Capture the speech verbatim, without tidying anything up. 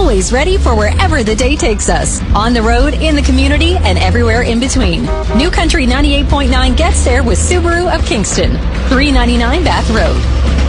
always ready for wherever the day takes us. On the road, in the community, and everywhere in between. New Country ninety-eight point nine gets there with Subaru of Kingston. three ninety-nine Bath Road.